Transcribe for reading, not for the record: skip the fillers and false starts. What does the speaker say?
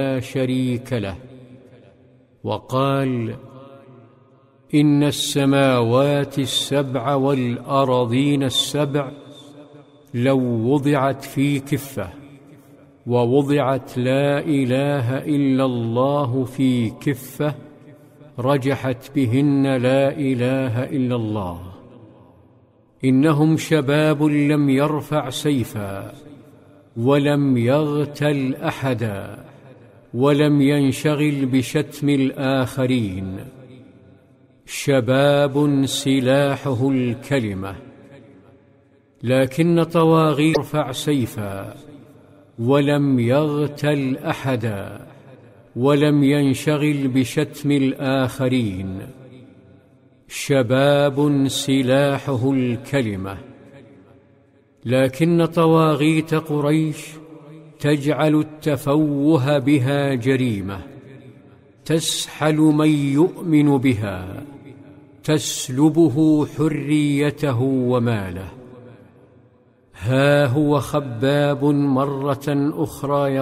لا شريك له. وقال: إن السماوات السبع والأراضين السبع لو وضعت في كفة ووضعت لا إله إلا الله في كفة رجحت بهن لا إله إلا الله. إنهم شباب لم يرفع سيفا ولم يغتل أحدا ولم ينشغل بشتم الآخرين. شباب سلاحه الكلمة، لكن طواغيت يرفع سيفا ولم يغتل أحدا ولم ينشغل بشتم الآخرين. شباب سلاحه الكلمة، لكن طواغيت قريش تجعل التفوه بها جريمة، تسحل من يؤمن بها، تسلبه حريته وماله. ها هو خباب مرة أخرى